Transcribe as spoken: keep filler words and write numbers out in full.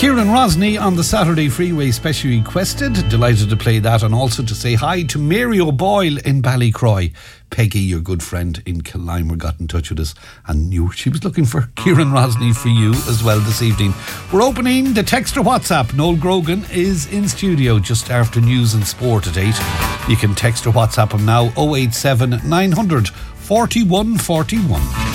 Kieran Rosny on the Saturday Freeway specially requested. Delighted to play that, and also to say hi to Mary O'Boyle in Ballycroy. Peggy, your good friend in Killimer, got in touch with us and knew she was looking for Kieran Rosny for you as well this evening. We're opening the text or WhatsApp. Noel Grogan is in studio just after news and sport at eight. You can text or WhatsApp him now, oh eight seven nine hundred forty-one forty-one.